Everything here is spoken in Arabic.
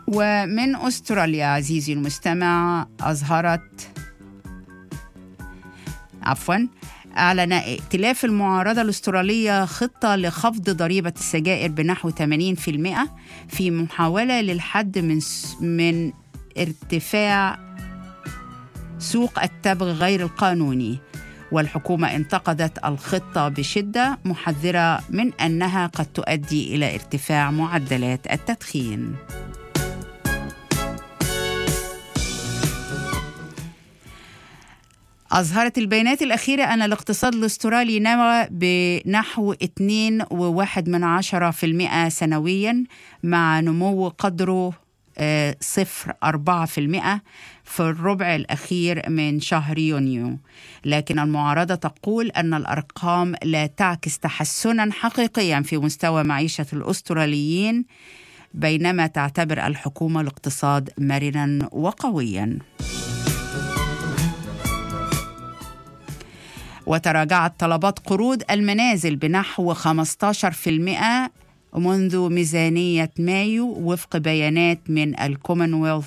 ومن أستراليا عزيزي المستمع أعلن ائتلاف المعارضة الأسترالية خطة لخفض ضريبة السجائر بنحو 80% في محاولة للحد من ارتفاع سوق التبغ غير القانوني. والحكومة انتقدت الخطة بشدة، محذرة من أنها قد تؤدي إلى ارتفاع معدلات التدخين. أظهرت البيانات الأخيرة أن الاقتصاد الأسترالي نمى بنحو 2.1% سنوياً، مع نمو قدره 0.4% في الربع الأخير من شهر يونيو. لكن المعارضة تقول أن الأرقام لا تعكس تحسناً حقيقياً في مستوى معيشة الأستراليين، بينما تعتبر الحكومة الاقتصاد مرناً وقوياً. وتراجعت طلبات قروض المنازل بنحو 15% منذ ميزانية مايو، وفق بيانات من الكومنولث